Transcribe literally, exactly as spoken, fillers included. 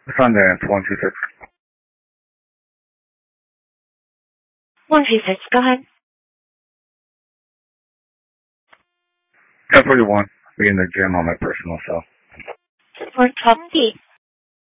Sundance, one two six. one two six, go ahead. ten forty-one. Be in the gym on my personal cell. four twelve D.